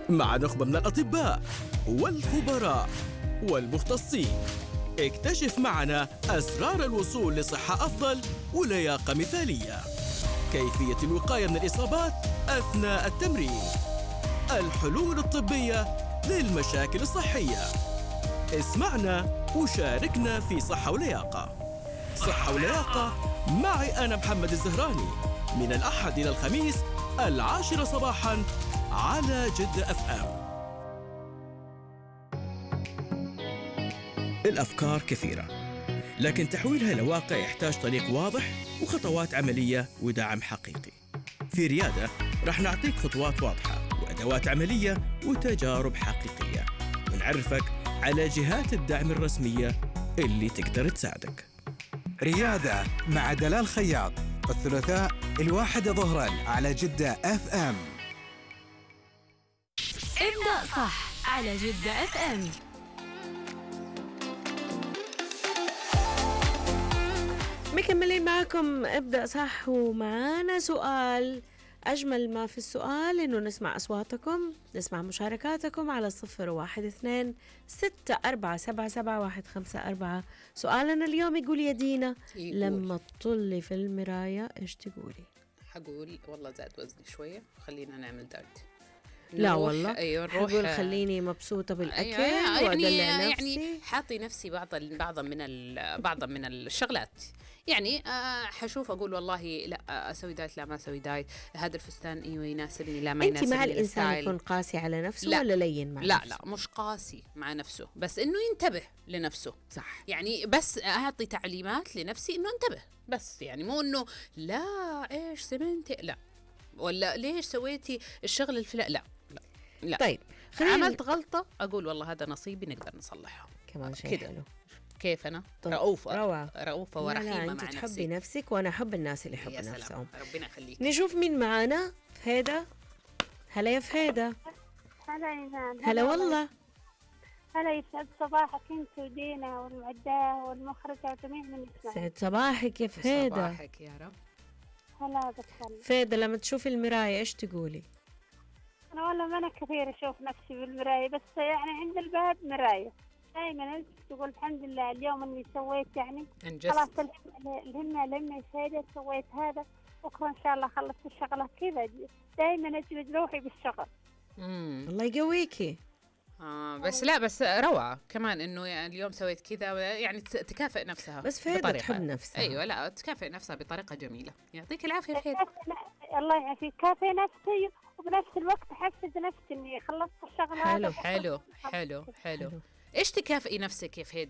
مع نخبة من الأطباء والخبراء والمختصين. اكتشف معنا أسرار الوصول لصحة أفضل ولياقة مثالية. كيفية الوقاية من الإصابات أثناء التمرين. الحلول الطبية للمشاكل الصحية. اسمعنا وشاركنا في صحة ولياقة. صحة ولياقة معي أنا محمد الزهراني، من الأحد إلى الخميس 10 صباحاً على جدة FM. الأفكار كثيرة، لكن تحويلها إلى واقع يحتاج طريق واضح وخطوات عملية ودعم حقيقي. في ريادة رح نعطيك خطوات واضحة وأدوات عملية وتجارب حقيقية، ونعرفك على جهات الدعم الرسمية اللي تقدر تساعدك. ريادة مع دلال خياط، الثلاثاء 1 ظهرا على جدة FM. ابدأ صح على جدة FM. مكملين معكم ابدأ صح، ومعانا سؤال. أجمل ما في السؤال إنه نسمع أصواتكم، نسمع مشاركاتكم على 012-6477-154. سؤالنا اليوم يقول يا دينا، لما تطلي في المراية إيش تقولي؟ حقول والله زاد وزني شوية، خلينا نعمل دايت. لا والله، أيوة حقول خليني مبسوطة بالأكل وأدلع نفسي. يعني حاطي نفسي بعضا من الشغلات. يعني حشوف أقول والله لا أسوي دايت، لا ما أسوي دايت، هذا الفستان أيوة يناسبني، لا ما يناسبني. أنت مع الإنسان يكون قاسي على نفسه ولا لين مع لا نفسه؟ لا مش قاسي مع نفسه، بس إنه ينتبه لنفسه. صح، يعني بس أعطي تعليمات لنفسي إنه انتبه بس، يعني مو إنه لا إيش سمنتي، لا ولا ليش سويتي الشغل الفلاني، لا لا لا. طيب عملت غلطة أقول والله هذا نصيبي، نقدر نصلحه. كمان شيء كده حلو. كيف أنا طيب. رؤوفة ورحيمة لا، مع أنت نفسي. تحبي نفسك وأنا أحب الناس اللي يا يحبوا سلام. نفسهم. ربنا يخليك. نشوف مين معانا. فهيدا، هلا يا فهيدا. هلا إيمان. هلا والله. هلا، يسعد صباحك انت ودينا والمعدة والمخرجة وجميع من يسمع. سعد صباحك يا فهيدا. صباحك يا رب. هلا بتخلي. فهيدا، لما تشوفي المراية إيش تقولي؟ أنا والله ما أنا كثير أشوف نفسي بالمراية، بس يعني عند الباب مراية دائما تقول الحمد لله اليوم إني سويت، يعني خلاص أنجزت. الهمة يسعدك، سويت هذا، بكرة إن شاء الله خلصت الشغلة كذا. دائما أجلد روحي بالشغل. الله يقويكي. بس لا، بس روعة كمان إنه يعني اليوم سويت كذا، يعني تكافئ نفسها. بس فهيدا تحب نفسها. أيوة، لا تكافئ نفسها بطريقة جميلة. يعطيك العافية فهيدا. الله يعافيك، كافئ نفسي وبنفس الوقت أحفز نفسي إني خلصت الشغل. حلو هذا. حلو. إيش تكافئي نفسك يا فهيدا؟